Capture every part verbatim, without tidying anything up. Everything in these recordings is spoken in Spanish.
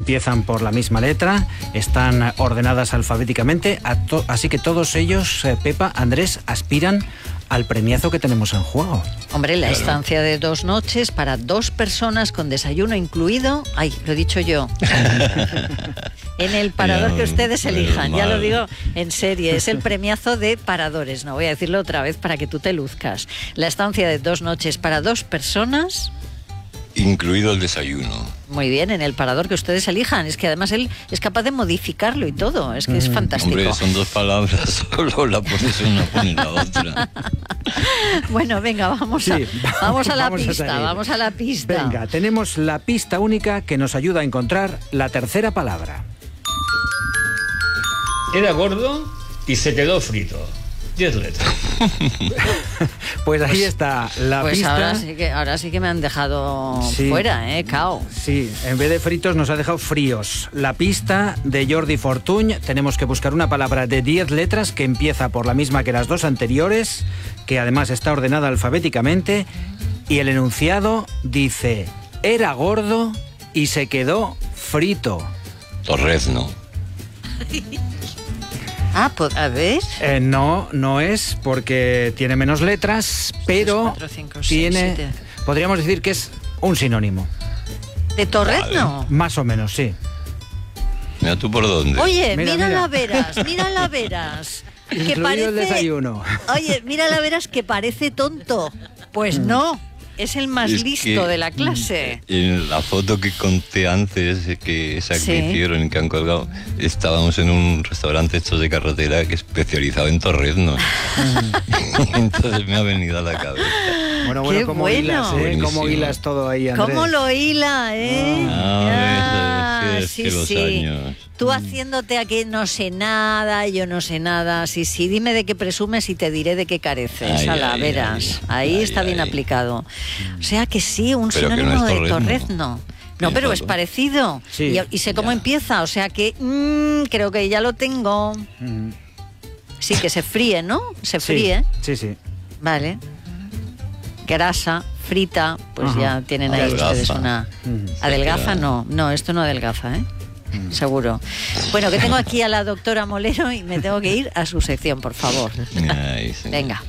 empiezan por la misma letra, están ordenadas alfabéticamente, así que todos ellos, eh, Pepa, Andrés, aspiran al premiazo que tenemos en juego. Hombre, la claro. estancia de dos noches para dos personas con desayuno incluido. Ay, lo he dicho yo. En el parador que ustedes elijan, ya lo digo en serie, es el premiazo de paradores. No voy a decirlo otra vez para que tú te luzcas. La estancia de dos noches para dos personas, incluido el desayuno. Muy bien, en el parador que ustedes elijan. Es que además él es capaz de modificarlo y todo. Es que es fantástico. Hombre, son dos palabras, solo la pones una pone la otra. Bueno, venga, vamos, a, sí, vamos a la vamos pista, a vamos a la pista. Venga, tenemos la pista única que nos ayuda a encontrar la tercera palabra. Era gordo y se quedó frito. Diez letras. Pues ahí está la pues pista. Ahora sí que, ahora sí que me han dejado sí. fuera, ¿eh? Cao. Sí, en vez de fritos nos ha dejado fríos. La pista de Jordi Fortuny, tenemos que buscar una palabra de diez letras que empieza por la misma que las dos anteriores, que además está ordenada alfabéticamente, y el enunciado dice: era gordo y se quedó frito. Torrezno. Ah, pues, a ver. Eh, no, no es porque tiene menos letras, pero tres, cuatro, cinco, seis, tiene, siete. Podríamos decir que es un sinónimo. ¿De Torrezno? Vale. Más o menos, sí. Mira tú por dónde. Oye, mira, mira, mira. la veras, mira la veras. Que Incluido parece... el desayuno. Oye, mira la veras que parece tonto. Pues no. Es el más es listo de la clase. En la foto que conté antes, que esa que sí. hicieron y que han colgado, estábamos en un restaurante estos de carretera que es especializado en torreznos. Entonces me ha venido a la cabeza. Bueno, bueno, Qué cómo bueno. hilas, ¿eh? Cómo hilas todo ahí, Andrés. ¿Cómo lo hila, eh? Ah, ah, es sí, que los sí. años. Tú haciéndote aquí no sé nada, yo no sé nada. Sí, sí, dime de qué presumes y te diré de qué careces. Ay, Ala, ay, verás. ay, Ahí ay, está ay. bien aplicado. O sea que sí, un Pero sinónimo no es de torrezno. torrezno. No, pero es parecido. Sí, y, y sé cómo ya. empieza, o sea que mmm, creo que ya lo tengo. Mm. Sí, que se fríe, ¿no? Se Sí, fríe. sí, sí. Vale. Grasa, frita, pues Ajá. ya tienen ahí Adelgaza. ustedes una... Mm. ¿Adelgaza? No, no, esto no adelgaza, ¿eh? Mm. Seguro. Bueno, que tengo aquí a la doctora Molero y me tengo que ir a su sección, por favor. Ay, sí. Venga.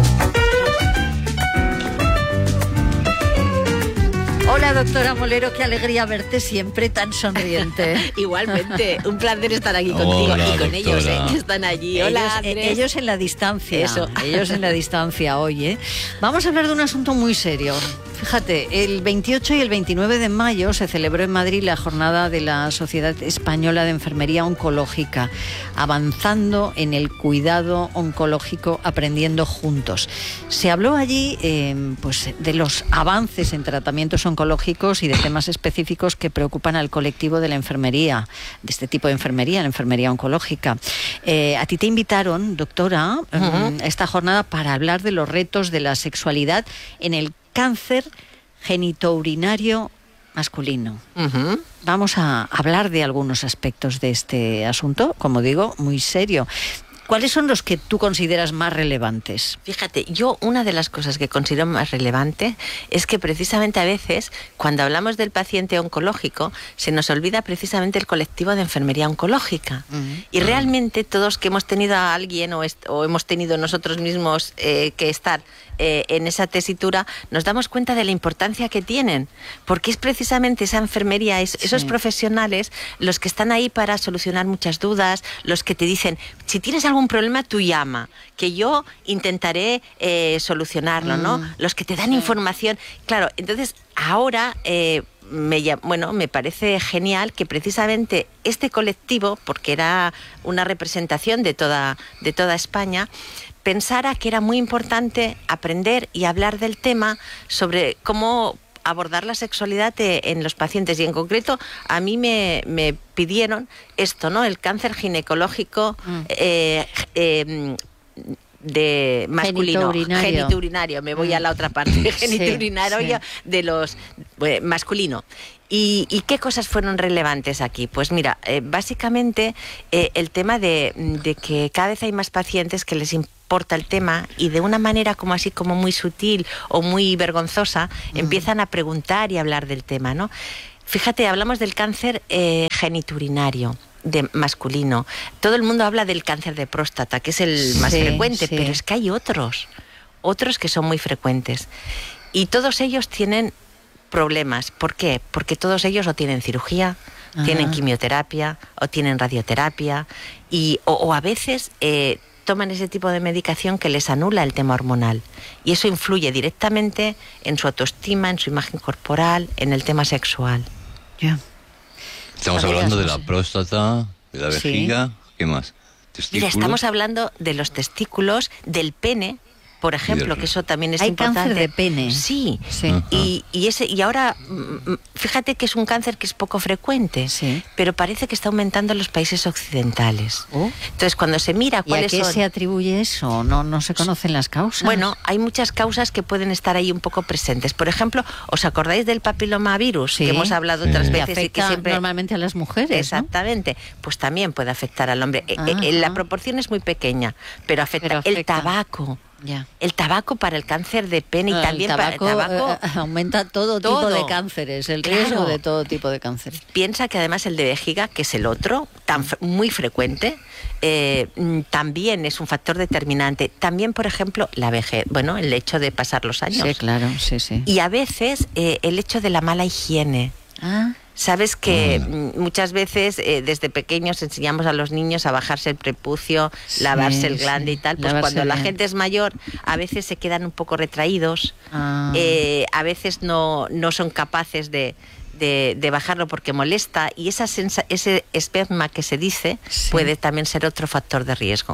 Hola, doctora Molero, qué alegría verte siempre tan sonriente. Igualmente, un placer estar aquí Hola, contigo y con doctora. ellos, ¿eh? Que están allí. Hola, ellos, Andrés. eh, ellos en la distancia. Eso. Ellos en la distancia hoy, ¿eh? Vamos a hablar de un asunto muy serio. Fíjate, el veintiocho y el veintinueve de mayo se celebró en Madrid la jornada de la Sociedad Española de Enfermería Oncológica, avanzando en el cuidado oncológico, aprendiendo juntos. Se habló allí eh, pues, de los avances en tratamientos oncológicos y de temas específicos que preocupan al colectivo de la enfermería, de este tipo de enfermería, la enfermería oncológica. Eh, a ti te invitaron, doctora, uh-huh. a esta jornada para hablar de los retos de la sexualidad en el cáncer genitourinario masculino. Uh-huh. Vamos a hablar de algunos aspectos de este asunto, como digo, muy serio. ¿Cuáles son los que tú consideras más relevantes? Fíjate, yo una de las cosas que considero más relevante es que precisamente a veces, cuando hablamos del paciente oncológico, se nos olvida precisamente el colectivo de enfermería oncológica. Uh-huh. Y realmente todos que hemos tenido a alguien o, est- o hemos tenido nosotros mismos eh, que estar eh, en esa tesitura, nos damos cuenta de la importancia que tienen, porque es precisamente esa enfermería, es, sí. esos profesionales los que están ahí para solucionar muchas dudas, los que te dicen, si tienes algún problema, tú llama, que yo intentaré eh, solucionarlo, mm. ¿no? Los que te dan sí. información. Claro, entonces ahora... Eh, Me, bueno, me parece genial que precisamente este colectivo, porque era una representación de toda, de toda España, pensara que era muy importante aprender y hablar del tema sobre cómo abordar la sexualidad de, en los pacientes. Y en concreto, a mí me, me pidieron esto, ¿no? El cáncer ginecológico mm. eh, eh, de masculino, genitourinario. genitourinario, me voy a la otra parte, genitourinario sí, sí. de los eh, masculino. ¿Y, ¿Y qué cosas fueron relevantes aquí? Pues mira, eh, básicamente eh, el tema de, de que cada vez hay más pacientes que les importa el tema y de una manera como así como muy sutil o muy vergonzosa uh-huh. empiezan a preguntar y a hablar del tema, ¿no? Fíjate, hablamos del cáncer eh, geniturinario, de masculino. Todo el mundo habla del cáncer de próstata, que es el más Sí, frecuente, sí. pero es que hay otros, otros que son muy frecuentes. Y todos ellos tienen problemas. ¿Por qué? Porque todos ellos o tienen cirugía, Ajá. tienen quimioterapia o tienen radioterapia y, o, o a veces eh, toman ese tipo de medicación que les anula el tema hormonal. Y eso influye directamente en su autoestima, en su imagen corporal, en el tema sexual. Ya. Estamos Amigas, hablando de no la sé. próstata, de la Sí. vejiga, ¿qué más? Mira, ¿Testículos? estamos hablando de los testículos, del pene, por ejemplo, que eso también es Hay importante. cáncer de pene. Sí. Sí. Ajá. Y, y, ese, y ahora, mm, fíjate que es un cáncer que es poco frecuente, Sí. pero parece que está aumentando en los países occidentales. Oh. Entonces, cuando se mira ¿Y a cuáles qué son... se atribuye eso? No, no se conocen las causas. Bueno, hay muchas causas que pueden estar ahí un poco presentes. Por ejemplo, ¿os acordáis del papilomavirus? Sí. Que hemos hablado Sí. otras que veces y que afecta siempre... normalmente a las mujeres, ¿no? Exactamente, pues también puede afectar al hombre. Eh, Ajá. eh, la proporción es muy pequeña, pero afecta, Pero el afecta. tabaco. Ya. El tabaco para el cáncer de pene y El también tabaco, para el tabaco. eh, aumenta todo, tipo todo. de cánceres, el Claro. riesgo de todo tipo de cánceres. Piensa que además el de vejiga, que es el otro, tan fre- muy frecuente, eh, mm, también es un factor determinante. También, por ejemplo, la vejez, bueno, el hecho de pasar los años. Sí, claro, sí, sí. Y a veces eh, el hecho de la mala higiene. Ah, Sabes que Ah. mm, muchas veces eh, desde pequeños enseñamos a los niños a bajarse el prepucio, Sí, lavarse el sí, glande y tal, pues lavarse cuando la bien. gente es mayor a veces se quedan un poco retraídos, ah. eh, a veces no, no son capaces de, de, de bajarlo porque molesta y esa sensa- ese esperma que se dice Sí. puede también ser otro factor de riesgo.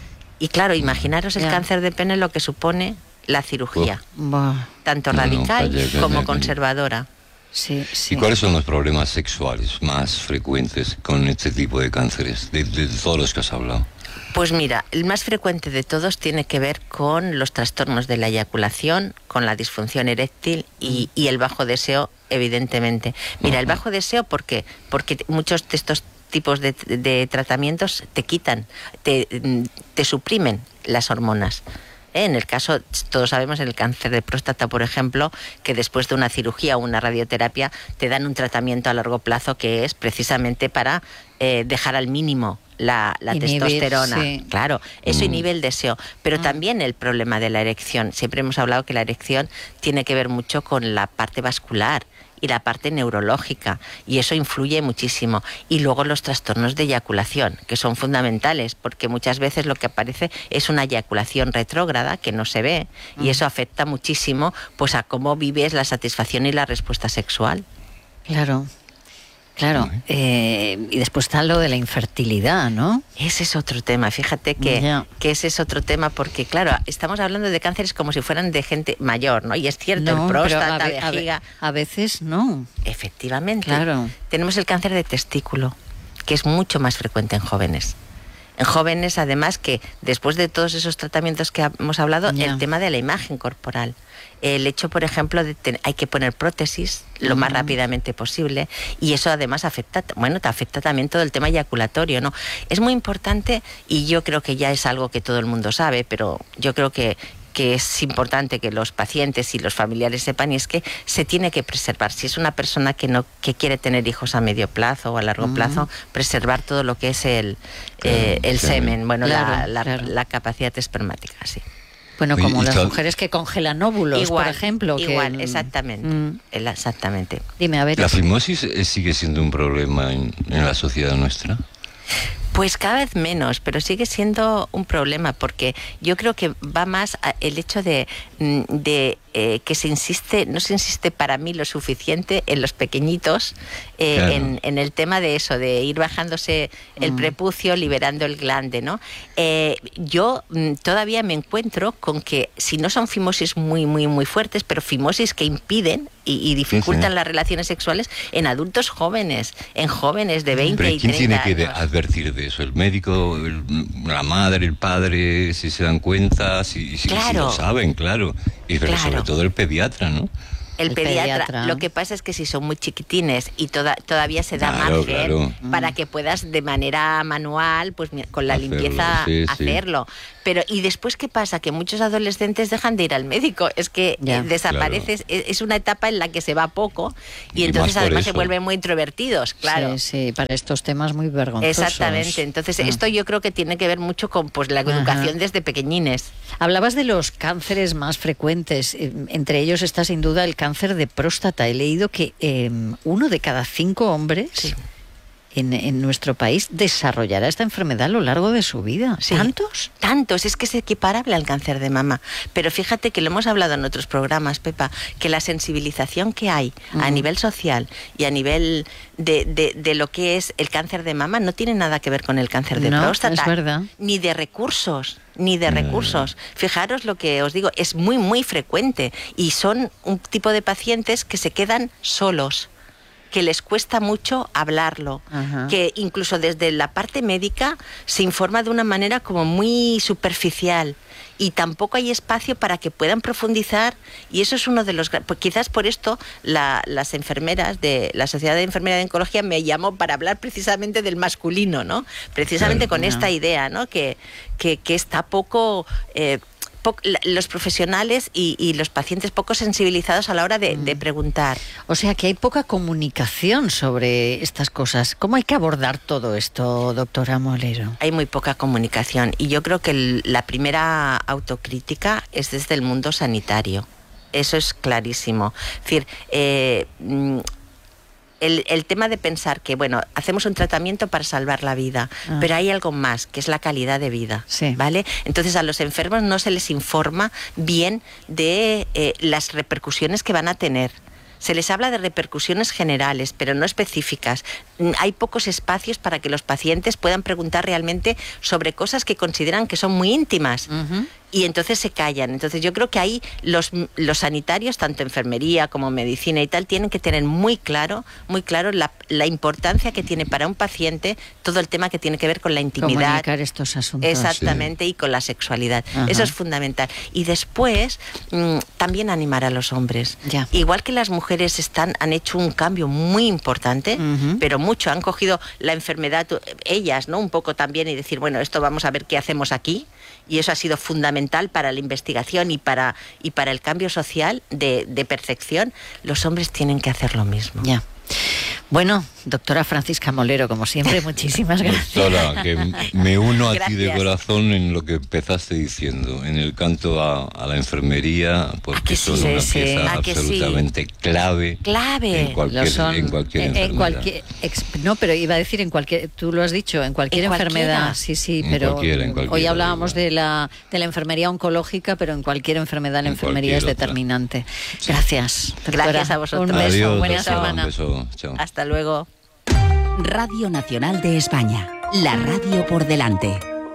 Y claro, imaginaros el Ya. cáncer de pene lo que supone la cirugía, Buah, tanto No, no, radical calla, calla, como calla. conservadora. sí, sí. ¿Y cuáles son los problemas sexuales más frecuentes con este tipo de cánceres, de, de todos los que has hablado? Pues mira, el más frecuente de todos tiene que ver con los trastornos de la eyaculación, con la disfunción eréctil y, y el bajo deseo, evidentemente. Mira, el bajo deseo, ¿por qué? Porque t- muchos de estos tipos de, de tratamientos te quitan, te, te suprimen las hormonas. ¿Eh? En el caso, todos sabemos, en el cáncer de próstata, por ejemplo, que después de una cirugía o una radioterapia te dan un tratamiento a largo plazo que es precisamente para eh, dejar al mínimo la, la Inhibir, testosterona. sí. Claro, eso Mm. inhibe el deseo. Pero Ah. también el problema de la erección. Siempre hemos hablado que la erección tiene que ver mucho con la parte vascular y la parte neurológica, y eso influye muchísimo. Y luego los trastornos de eyaculación, que son fundamentales, porque muchas veces lo que aparece es una eyaculación retrógrada que no se ve, y eso afecta muchísimo pues a cómo vives la satisfacción y la respuesta sexual. Claro, claro. Eh, y después está lo de la infertilidad, ¿no? Ese es otro tema, fíjate que, Ya. que ese es otro tema, porque claro, estamos hablando de cánceres como si fueran de gente mayor, ¿no? Y es cierto, No, el pero próstata, a, ve- a ve- vejiga... a veces no. Efectivamente. Claro. Tenemos el cáncer de testículo, que es mucho más frecuente en jóvenes. En jóvenes, además, que después de todos esos tratamientos que hemos hablado, Ya. el tema de la imagen corporal. El hecho, por ejemplo, de que hay que poner prótesis lo más Ujú. rápidamente posible, y eso además afecta, bueno, te afecta también todo el tema eyaculatorio, ¿no? Es muy importante, y yo creo que ya es algo que todo el mundo sabe, pero yo creo que que es importante que los pacientes y los familiares sepan, y es que se tiene que preservar. Si es una persona que no que quiere tener hijos a medio plazo o a largo Ujú. plazo, preservar todo lo que es el, Claro, eh, el semen. semen, bueno, Claro, la, la- claro. la capacidad espermática, sí. Bueno, Oye, como y las tal- mujeres que congelan óvulos, por ejemplo. que- Igual, exactamente. Mm. El- exactamente. Dime, a ver. ¿La fimosis eh, sigue siendo un problema en, en la sociedad nuestra? Pues cada vez menos, pero sigue siendo un problema, porque yo creo que va más a el hecho de, mm, de eh, que se insiste, no se insiste para mí lo suficiente en los pequeñitos, eh, Claro. en, en el tema de eso, de ir bajándose el Mm. prepucio, liberando el glande, ¿no? Eh, yo mm, todavía me encuentro con que si no son fimosis muy, muy, muy fuertes, pero fimosis que impiden y, y dificultan sí. las relaciones sexuales en adultos jóvenes, en jóvenes de veinte Pero y ¿quién treinta tiene que de- años. advertir de eso? ¿El médico, el- la madre, el padre, si se dan cuenta, si, si- si Claro. lo saben, claro? Y pero Claro. sobre todo el pediatra, ¿no? El, El pediatra. pediatra. Lo que pasa es que si son muy chiquitines y toda, todavía se da Claro, margen claro. para que puedas de manera manual, pues mi- con la Hacerlo, limpieza, sí, sí. hacerlo. Pero ¿y después qué pasa? Que muchos adolescentes dejan de ir al médico. Es que Ya. eh, desapareces. Es, es una etapa en la que se va poco y, Y entonces más por además se eso. vuelven muy introvertidos, claro. Sí, sí, para estos temas muy vergonzosos. Exactamente. Entonces Ah. esto yo creo que tiene que ver mucho con pues la Ajá. educación desde pequeñines. Hablabas de los cánceres más frecuentes, eh, entre ellos está sin duda el cáncer de próstata. He leído que eh, uno de cada cinco hombres Sí. en, en nuestro país desarrollará esta enfermedad a lo largo de su vida. Sí. ¿Tantos? Tantos, es que es equiparable al cáncer de mama. Pero fíjate que lo hemos hablado en otros programas, Pepa, que la sensibilización que hay a Ujú. nivel social y a nivel de, de, de lo que es el cáncer de mama no tiene nada que ver con el cáncer de No, próstata. es verdad. Ni de recursos, ni de recursos. Fijaros lo que os digo, es muy, muy frecuente. Y son un tipo de pacientes que se quedan solos, que les cuesta mucho hablarlo, Ajá. que incluso desde la parte médica se informa de una manera como muy superficial y tampoco hay espacio para que puedan profundizar, y eso es uno de los... gra- Pues quizás por esto la- las enfermeras de la Sociedad de Enfermería de Oncología me llamó para hablar precisamente del masculino, ¿no? Precisamente Claro. con esta idea, ¿no? Que, que, que está poco... eh, po- la- los profesionales y, y los pacientes poco sensibilizados a la hora de, de preguntar. O sea que hay poca comunicación sobre estas cosas. ¿Cómo hay que abordar todo esto, doctora Molero? Hay muy poca comunicación y yo creo que el- la primera autocrítica es desde el mundo sanitario. Eso es clarísimo. Es decir, eh, mm, el, el tema de pensar que, bueno, hacemos un tratamiento para salvar la vida, Ah. pero hay algo más, que es la calidad de vida, Sí. ¿vale? Entonces a los enfermos no se les informa bien de eh, las repercusiones que van a tener. Se les habla de repercusiones generales, pero no específicas. Mm, Hay pocos espacios para que los pacientes puedan preguntar realmente sobre cosas que consideran que son muy íntimas. Ujú. Y entonces se callan. Entonces yo creo que ahí los, los sanitarios, tanto enfermería como medicina y tal, tienen que tener muy claro, muy claro la, la importancia que tiene para un paciente todo el tema que tiene que ver con la intimidad. Comunicar estos asuntos. Exactamente, y con la sexualidad. Ajá. Eso es fundamental. Y después, mm, también animar a los hombres. Ya. Igual que las mujeres están, han hecho un cambio muy importante, Ujú. pero mucho, han cogido la enfermedad, tu- ellas, ¿no? Un poco también, y decir, bueno, esto vamos a ver qué hacemos aquí. Y eso ha sido fundamental para la investigación y para, y para el cambio social de, de percepción. Los hombres tienen que hacer lo mismo. Ya. Bueno, doctora Francisca Molero, como siempre, muchísimas gracias. Doctora, que me uno a ti de Gracias. corazón en lo que empezaste diciendo, en el canto a, a la enfermería, ¿A porque que son sí? una Sí, sí. pieza ¿A que sí? absolutamente clave Clave. en cualquier, Lo son, en cualquier en- en enfermedad. cualquier ex- no, pero iba a decir en cualquier, tú lo has dicho, en cualquier En enfermedad, cualquiera. sí, sí, En pero cualquiera, en cualquiera, hoy da hablábamos igual. de la de la enfermería oncológica, pero en cualquier enfermedad la En enfermería es cualquier otra. determinante. Gracias, doctora. Gracias a vosotros. Un beso, Adiós, buena doctora, semana. un beso, chao. Hasta luego. Radio Nacional de España, la radio por delante.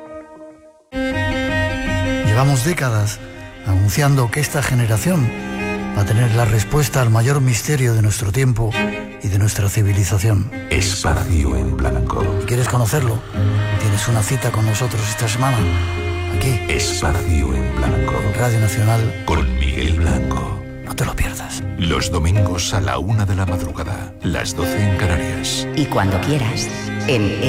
Llevamos décadas anunciando que esta generación va a tener la respuesta al mayor misterio de nuestro tiempo y de nuestra civilización. Espacio en blanco. ¿Y quieres conocerlo? Tienes una cita con nosotros esta semana, aquí, Espacio en blanco. en Radio Nacional. Con Miguel Blanco. No te lo pierdas. Los domingos a la una de la madrugada, las doce en Canarias. Y cuando quieras, en